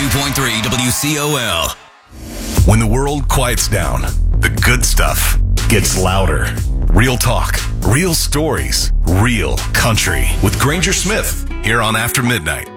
102.3 WCOL. When the world quiets down, the good stuff gets louder. Real talk, real stories, real country with Granger Smith here on After Midnight.